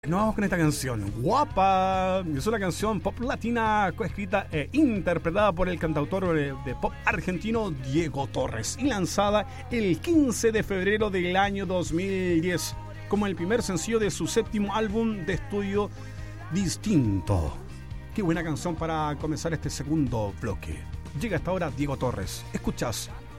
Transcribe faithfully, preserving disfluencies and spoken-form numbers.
Nos vamos con esta canción, Guapa. Es una canción pop latina coescrita e interpretada por el cantautor de pop argentino Diego Torres y lanzada el quince de febrero del año dos mil diez como el primer sencillo de su séptimo álbum de estudio Distinto. Qué buena canción para comenzar este segundo bloque. Llega hasta ahora Diego Torres. Escuchas